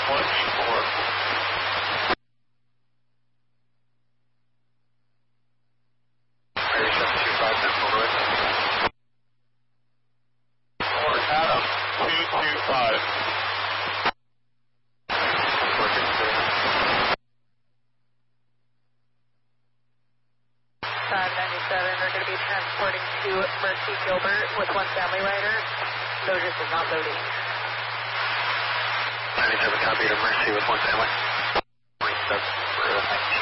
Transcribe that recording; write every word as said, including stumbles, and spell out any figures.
one four. Area seven two five, Central Road. Or Adam, two two five. five ninety-seven, we're going to be transporting to Mercy Gilbert with one family rider. Lotus is not loading. ninety-seven, copy to Mercy with one family. ninety-seven,